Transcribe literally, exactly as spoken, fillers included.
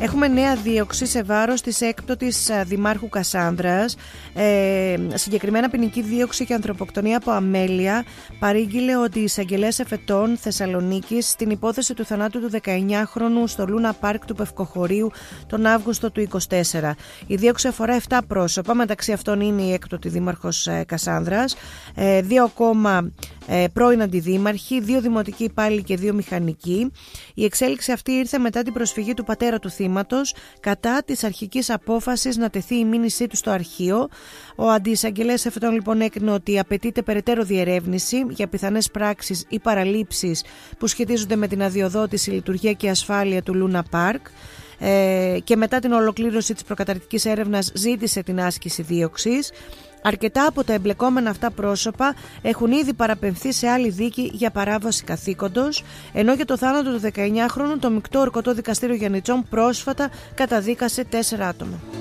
Έχουμε νέα δίωξη σε βάρος της έκπτωτης Δημάρχου Κασάνδρας. Ε, συγκεκριμένα ποινική δίωξη και ανθρωποκτονία από αμέλεια. Παρήγγειλε ότι η εισαγγελέας εφετών Θεσσαλονίκης στην υπόθεση του θανάτου του δεκαεννιάχρονου στο Λούνα Πάρκ του Πευκοχωρίου τον Αύγουστο του είκοσι τέσσερα. Η δίωξη αφορά επτά πρόσωπα, μεταξύ αυτών είναι η έκπτωτη Δήμαρχος Κασάνδρας, ε, δύο ακόμα ε, πρώην αντιδήμαρχοι, δύο δημοτικοί υπάλληλοι και δύο μηχανικοί. Η εξέλιξη αυτή ήρθε μετά την προσφυγή του πατέρα του θύματος κατά της αρχικής απόφασης να τεθεί η μήνυσή του στο αρχείο. Ο αντιεισαγγελέας εφετών λοιπόν έκρινε ότι απαιτείται περαιτέρω διερεύνηση για πιθανές πράξεις ή παραλήψεις που σχετίζονται με την αδειοδότηση, λειτουργία και ασφάλεια του Λούνα Πάρκ. Ε, και μετά την ολοκλήρωση της προκαταρκτικής έρευνας ζήτησε την άσκηση δίωξης. Αρκετά από τα εμπλεκόμενα αυτά πρόσωπα έχουν ήδη παραπεμφθεί σε άλλη δίκη για παράβαση καθήκοντος, ενώ για το θάνατο του δεκαεννιάχρονου το Μεικτό Ορκωτό Δικαστήριο Γιαννιτσών πρόσφατα καταδίκασε τέσσερα άτομα.